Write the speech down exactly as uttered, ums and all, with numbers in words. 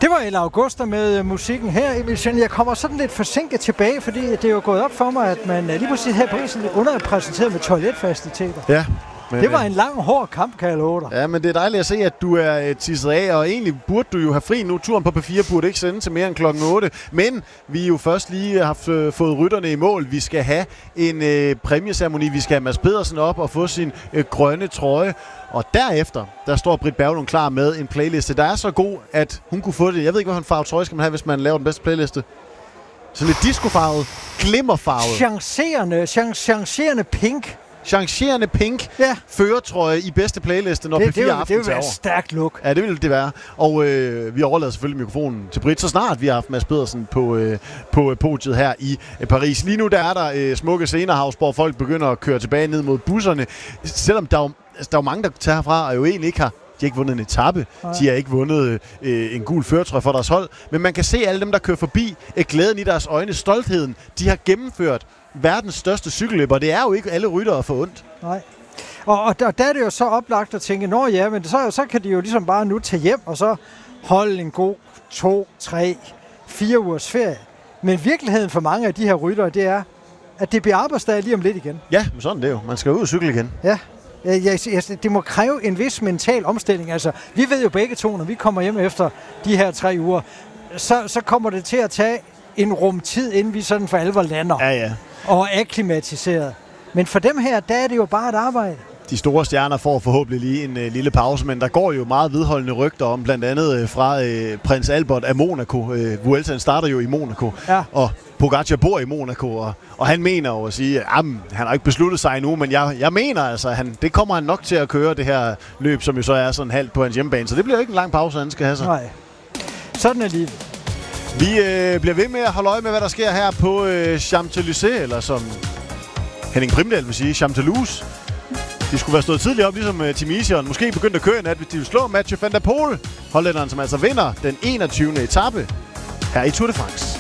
Det var El Augusta med musikken her, Emil Sand. Jeg kommer sådan lidt forsinket tilbage, fordi det er jo gået op for mig, at man lige pludselig her på isen underrepræsenteret med toiletfaciliteter. Ja. Men, det var en lang, hård kamp, kan jeg love dig. Ja, men det er dejligt at se, at du er uh, tisset af, og egentlig burde du jo have fri nu. Turen på P fire burde ikke sende til mere end klokken otte, men vi jo først lige har uh, fået rytterne i mål. Vi skal have en uh, præmieceremoni. Vi skal have Mads Pedersen op og få sin uh, grønne trøje. Og derefter, der står Britt Berglund klar med en playliste, der er så god, at hun kunne få det. Jeg ved ikke, hvad for en farve trøje skal man have, hvis man laver den bedste playliste. Så lidt discofarvet, glimmerfarvet. Chancerende, chan- chancerende pink. Chancerende pink, ja. Føretrøje i bedste playliste, når det, P fire aften til Det vil være et stærkt look. Ja, det vil det være. Og øh, vi overlader selvfølgelig mikrofonen til Britt, så snart vi har haft Mads Pedersen på, øh, på podiet her i øh, Paris. Lige nu der er der øh, smukke scenehavs, hvor folk begynder at køre tilbage ned mod busserne. Selvom der er jo, altså, der er jo mange, der tager herfra og jo egentlig ikke har de har ikke vundet en etape. Nej. De har ikke vundet øh, en gul førertrøje for deres hold. Men man kan se alle dem, der kører forbi, øh, glæden i deres øjne, stoltheden. De har gennemført verdens største cykelløb, og det er jo ikke alle ryttere for ondt. Nej. Og, og, der, og der er det jo så oplagt at tænke, nå ja, men så, så kan de jo ligesom bare nu tage hjem, og så holde en god to, tre, fire ugers ferie. Men virkeligheden for mange af de her ryttere, det er, at det bliver arbejdsdag lige om lidt igen. Ja, men sådan det er jo. Man skal ud og cykle igen. Ja. Jeg, jeg, det må kræve en vis mental omstilling. Altså, vi ved jo begge to, når vi kommer hjem efter de her tre uger, så, så kommer det til at tage en rum tid, inden vi sådan for alvor lander. Ja, ja. Og er akklimatiseret. Men for dem her, der er det jo bare et arbejde. De store stjerner får forhåbentlig lige en øh, lille pause, men der går jo meget vedholdende rygter om, blandt andet øh, fra øh, prins Albert af Monaco. Øh, Vueltaen starter jo i Monaco, ja. Og Pogacar bor i Monaco, og, og han mener jo at sige, at han har ikke besluttet sig endnu, men jeg, jeg mener altså, at han, det kommer han nok til at køre det her løb, som jo så er sådan halvt på hans hjemmebane, så det bliver jo ikke en lang pause, han skal have sig. Nej, sådan er livet. Vi øh, bliver ved med at holde øje med, hvad der sker her på øh, Champs-Élysées, eller som Henning Primdal vil sige, Champs-Élysées. De skulle være stået tidligt op, ligesom uh, Team Easy, måske begyndt at køre i nat, hvis de vil slå Mathieu van der Poel, hollænderen, som altså vinder den enogtyvende etape her i Tour de France.